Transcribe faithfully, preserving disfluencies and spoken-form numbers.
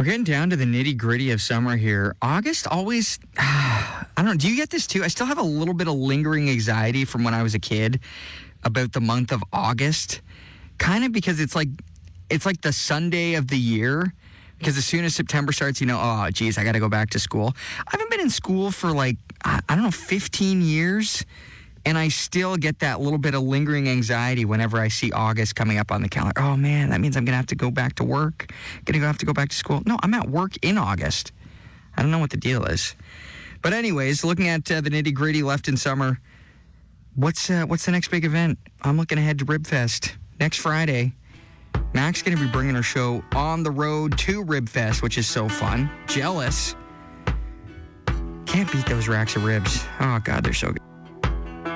We're getting down to the nitty gritty of summer here. August always, I don't know, do you get this too? I still have a little bit of lingering anxiety from when I was a kid about the month of August. Kind of because it's like, it's like the Sunday of the year. Because as soon as September starts, you know, oh, geez, I got to go back to school. I haven't been in school for like, I don't know, fifteen years. And I still get that little bit of lingering anxiety whenever I see August coming up on the calendar. Oh, man, that means I'm going to have to go back to work. Going to have to go back to school. No, I'm at work in August. I don't know what the deal is. But anyways, looking at uh, the nitty-gritty left in summer, what's uh, what's the next big event? I'm looking ahead to Ribfest next Friday. Mac's going to be bringing her show on the road to Ribfest, which is so fun. Jealous. Can't beat those racks of ribs. Oh, God, they're so good.